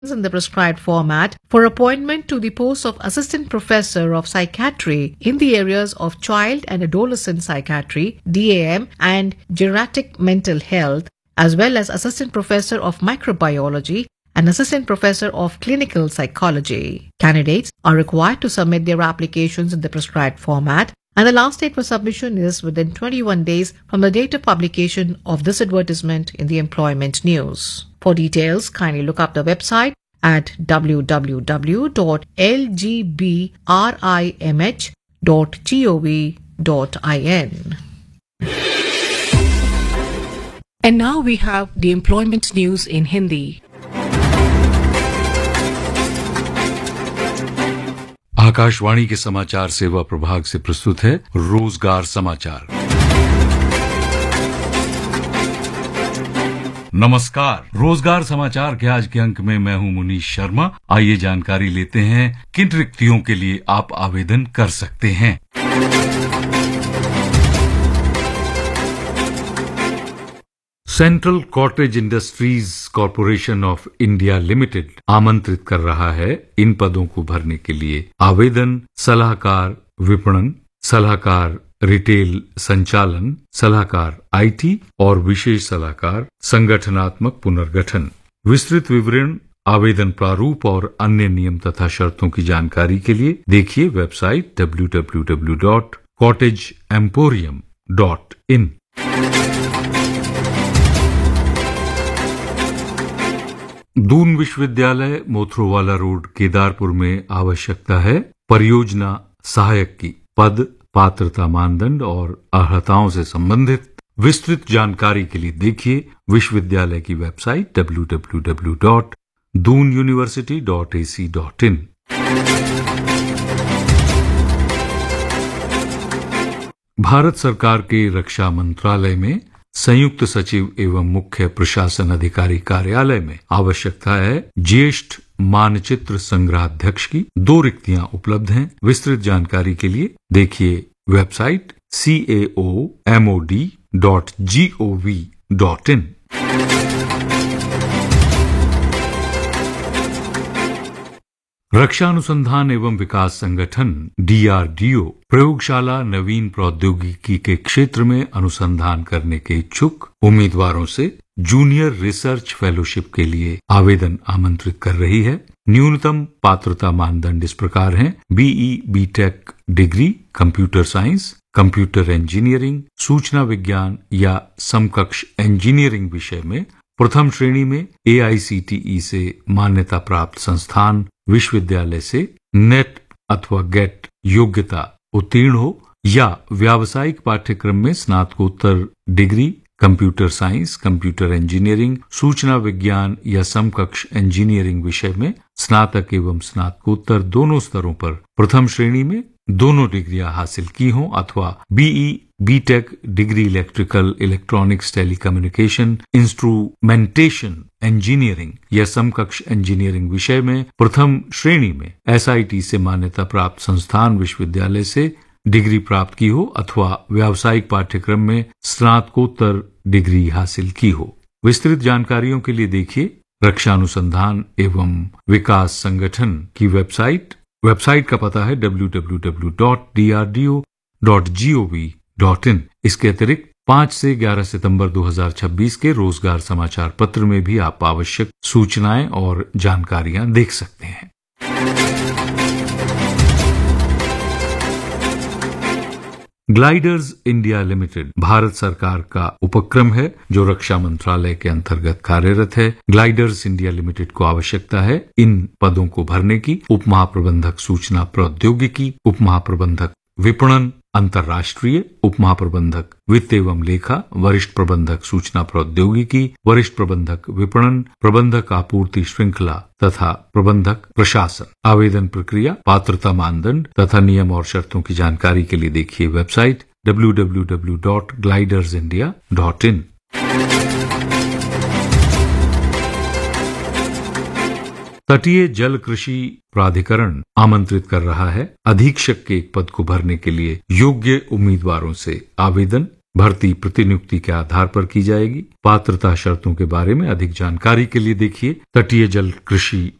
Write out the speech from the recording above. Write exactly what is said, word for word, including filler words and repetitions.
in the prescribed format for appointment to the post of Assistant Professor of Psychiatry in the areas of Child and Adolescent Psychiatry, D A M, and Geriatric Mental Health, as well as Assistant Professor of Microbiology and Assistant Professor of Clinical Psychology. Candidates are required to submit their applications in the prescribed format, and the last date for submission is within twenty-one days from the date of publication of this advertisement in the Employment News. For details, kindly look up the website at w w w dot l g b r i m h dot gov dot in. And now we have the Employment News in Hindi. Akashvani के समाचार सेवा प्रभाग से प्रस्तुत है रोजगार समाचार। नमस्कार, रोजगार समाचार के आज के अंक में मैं हूं मुनीश शर्मा। आइए जानकारी लेते हैं किन रिक्तियों के लिए आप आवेदन कर सकते हैं। Central cottage industries corporation of India limited आमंत्रित कर रहा है इन पदों को भरने के लिए आवेदन सलाहकार विपणन, सलाहकार रिटेल संचालन, सलाहकार आईटी और विशेष सलाहकार संगठनात्मक पुनर्गठन। विस्तृत विवरण, आवेदन प्रारूप और अन्य नियम तथा शर्तों की जानकारी के लिए देखिए website W W W dot cottage emporium dot in. Doon विश्वविद्यालय मोथरोवाला रोड केदारपुर में आवश्यकता है परियोजना सहायक की। पद, पात्रता मानदंड और अर्हताओं से संबंधित विस्तृत जानकारी के लिए देखिए विश्वविद्यालय की website W W W dot Doon university dot A C dot in. Bharat सरकार के रक्षा मंत्रालय में संयुक्त सचिव एवं मुख्य प्रशासन अधिकारी कार्यालय में आवश्यकता है ज्येष्ठ मानचित्र संग्रहाध्यक्ष की। दो रिक्तियां उपलब्ध हैं। विस्तृत जानकारी के लिए देखिए website C A O M O D dot G O V dot in. रक्षा अनुसंधान एवं विकास संगठन डी आर डी ओ प्रयोगशाला नवीन प्रौद्योगिकी के क्षेत्र में अनुसंधान करने के इच्छुक उम्मीदवारों से जूनियर रिसर्च फेलोशिप के लिए आवेदन आमंत्रित कर रही है। न्यूनतम पात्रता मानदंड इस प्रकार हैं: be BTech degree, computer science, computer engineering, सूचना विज्ञान या समकक्ष इंजीनियरिंग विषय में प्रथम श्रेणी में ए आई सी टी ई से मान्यता प्राप्त संस्थान विश्वविद्यालय से नेट अथवा गेट योग्यता उत्तीर्ण हो या व्यावसायिक पाठ्यक्रम में स्नातकोत्तर degree computer science, computer engineering, सूचना विज्ञान या समकक्ष इंजीनियरिंग विषय में स्नातक एवं स्नातकोत्तर दोनों स्तरों पर प्रथम श्रेणी में दोनों डिग्रियां हासिल की हों अथवा be BTech degree electrical, electronics, telecommunication, instrumentation engineering या समकक्ष इंजीनियरिंग विषय में प्रथम श्रेणी में एस आई टी से मान्यता प्राप्त संस्थान विश्वविद्यालय से डिग्री प्राप्त की हो अथवा व्यावसायिक पाठ्यक्रम में स्नातकोत्तर डिग्री हासिल की हो। विस्तृत जानकारियों के लिए देखिए रक्षा अनुसंधान एवं विकास संगठन की वेबसाइट। वेबसाइट का पता है W W W dot D R D O dot G O V dot in. इसके अतिरिक्त पाँच से ग्यारह सितंबर दो हज़ार छब्बीस के रोजगार समाचार पत्र में भी आप आवश्यक सूचनाएं और जानकारियां देख सकते हैं। ग्लाइडर्स इंडिया लिमिटेड भारत सरकार का उपक्रम है जो रक्षा मंत्रालय के अंतर्गत कार्यरत है। ग्लाइडर्स इंडिया लिमिटेड को आवश्यकता है इन पदों को भरने की: उप महाप्रबंधक सूचना प्रौद्योगिकी, उप महाप्रबंधक विपणन अंतर्राष्ट्रीय, उप महाप्रबंधक वित्त एवं लेखा, वरिष्ठ प्रबंधक सूचना प्रौद्योगिकी, वरिष्ठ प्रबंधक विपणन, प्रबंधक आपूर्ति श्रृंखला तथा प्रबंधक प्रशासन। आवेदन प्रक्रिया, पात्रता मानदंड तथा नियम और शर्तों की जानकारी के लिए देखिए website W W W dot gliders India dot in. तटीय जल कृषि प्राधिकरण आमंत्रित कर रहा है अधीक्षक के एक पद को भरने के लिए योग्य उम्मीदवारों से आवेदन। भर्ती प्रतिनियुक्ति के आधार पर की जाएगी। पात्रता शर्तों के बारे में अधिक जानकारी के लिए देखिए तटीय जल कृषि